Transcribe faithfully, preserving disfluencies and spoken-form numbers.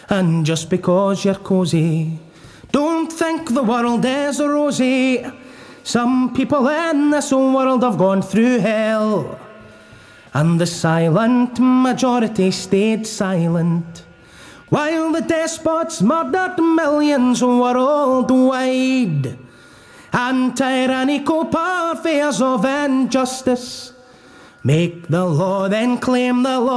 And just because you're cosy, don't think the world is rosy. Some people in this world have gone through hell, and the silent majority stayed silent, while the despots murdered millions worldwide. And tyrannical purveyors of injustice make the law, then claim the law.